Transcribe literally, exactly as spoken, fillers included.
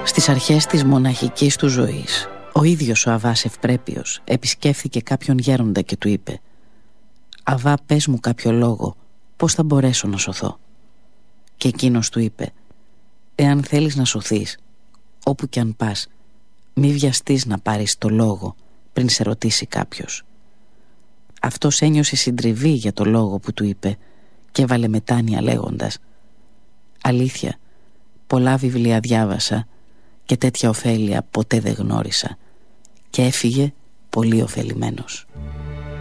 Στις αρχές της μοναχικής του ζωής, ο ίδιος ο Αβάς Ευπρέπειος επισκέφθηκε κάποιον γέροντα και του είπε: «Αβά, πες μου κάποιο λόγο, πώς θα μπορέσω να σωθώ?» Και εκείνος του είπε: «Εάν θέλεις να σωθείς, όπου κι αν πας, μη βιαστείς να πάρεις το λόγο πριν σε ρωτήσει κάποιος». Αυτός ένιωσε συντριβή για το λόγο που του είπε και έβαλε μετάνοια λέγοντας: «Αλήθεια, πολλά βιβλία διάβασα και τέτοια ωφέλεια ποτέ δεν γνώρισα», και έφυγε πολύ ωφελημένος.